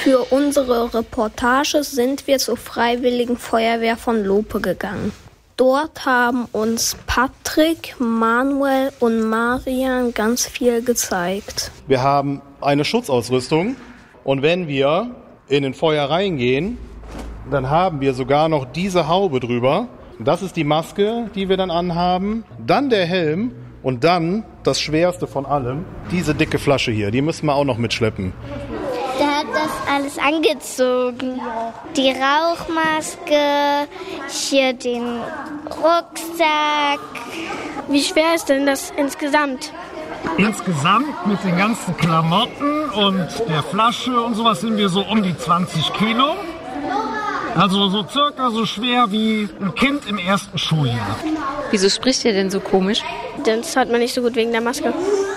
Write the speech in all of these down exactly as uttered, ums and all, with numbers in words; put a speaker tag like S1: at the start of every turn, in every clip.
S1: Für unsere Reportage sind wir zur Freiwilligen Feuerwehr von Lope gegangen. Dort haben uns Patrick, Manuel und Marian ganz viel gezeigt.
S2: Wir haben eine Schutzausrüstung und wenn wir in den Feuer reingehen, dann haben wir sogar noch diese Haube drüber. Das ist die Maske, die wir dann anhaben. Dann der Helm und dann das Schwerste von allem, diese dicke Flasche hier. Die müssen wir auch noch mitschleppen.
S3: Der hat das alles angezogen. Die Rauchmaske, hier den Rucksack.
S4: Wie schwer ist denn das insgesamt?
S5: Insgesamt mit den ganzen Klamotten und der Flasche und sowas sind wir so um die zwanzig Kilo. Also so circa so schwer wie ein Kind im ersten Schuljahr.
S6: Wieso spricht ihr denn so komisch?
S4: Das hört man nicht so gut wegen der Maske.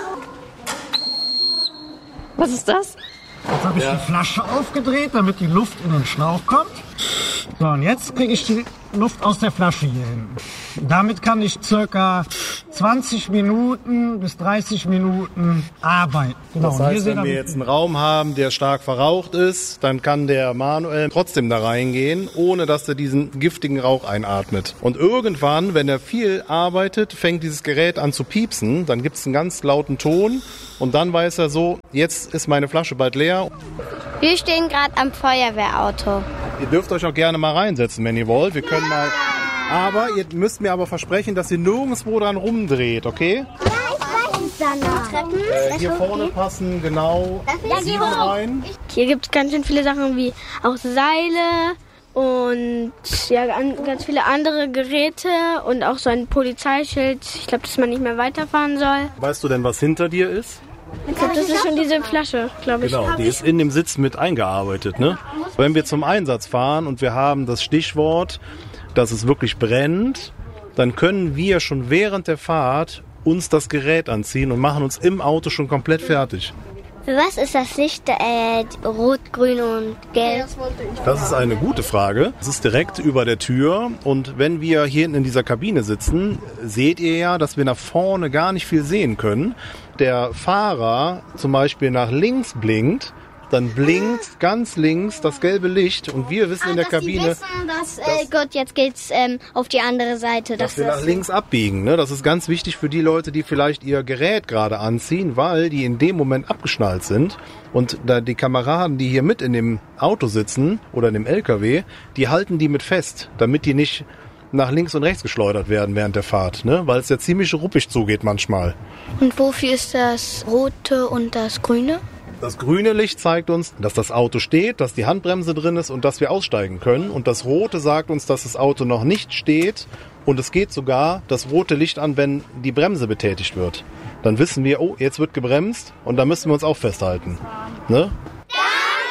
S6: Was ist das?
S5: Jetzt habe ich ja. die Flasche aufgedreht, damit die Luft in den Schlauch kommt. So, und jetzt kriege ich die Luft aus der Flasche hier hin. Damit kann ich circa zwanzig Minuten bis dreißig Minuten arbeiten. Genau.
S2: Das heißt, wenn wir jetzt einen Raum haben, der stark verraucht ist, dann kann der Manuel trotzdem da reingehen, ohne dass er diesen giftigen Rauch einatmet. Und irgendwann, wenn er viel arbeitet, fängt dieses Gerät an zu piepsen. Dann gibt es einen ganz lauten Ton und dann weiß er so, jetzt ist meine Flasche bald leer.
S3: Wir stehen gerade am Feuerwehrauto.
S2: Ihr dürft euch auch gerne mal reinsetzen, wenn ihr wollt. Wir können mal. Aber ihr müsst mir aber versprechen, dass ihr nirgendwo dran rumdreht, okay?
S3: Ja, ich weiß es dann.
S2: Äh, hier vorne passen genau sieben rein.
S4: Hier gibt es ganz schön viele Sachen wie auch Seile und ja, ganz viele andere Geräte und auch so ein Polizeischild. Ich glaube, dass man nicht mehr weiterfahren soll.
S2: Weißt du denn, was hinter dir ist?
S4: Ich glaube, das ist schon diese Flasche, glaube ich.
S2: Genau, die ist in dem Sitz mit eingearbeitet, ne? Wenn wir zum Einsatz fahren und wir haben das Stichwort, dass es wirklich brennt, dann können wir schon während der Fahrt uns das Gerät anziehen und machen uns im Auto schon komplett fertig.
S3: Für was ist das Licht äh, rot, grün und gelb?
S2: Das ist eine gute Frage. Es ist direkt über der Tür und wenn wir hier hinten in dieser Kabine sitzen, seht ihr ja, dass wir nach vorne gar nicht viel sehen können. Der Fahrer zum Beispiel nach links blinkt, dann blinkt ganz links das gelbe Licht und wir wissen ah, in der
S3: dass
S2: Kabine,
S3: wissen, dass, äh, dass Gott, jetzt geht's ähm, auf die andere Seite.
S2: Dass, dass wir nach links abbiegen. Ne? Das ist ganz wichtig für die Leute, die vielleicht ihr Gerät gerade anziehen, weil die in dem Moment abgeschnallt sind und da die Kameraden, die hier mit in dem Auto sitzen oder in dem L K W, die halten die mit fest, damit die nicht nach links und rechts geschleudert werden während der Fahrt, ne? Weil es ja ziemlich ruppig zugeht manchmal.
S4: Und wofür ist das rote und das grüne?
S2: Das grüne Licht zeigt uns, dass das Auto steht, dass die Handbremse drin ist und dass wir aussteigen können. Und das rote sagt uns, dass das Auto noch nicht steht. Und es geht sogar das rote Licht an, wenn die Bremse betätigt wird. Dann wissen wir, oh, jetzt wird gebremst und da müssen wir uns auch festhalten. Ne?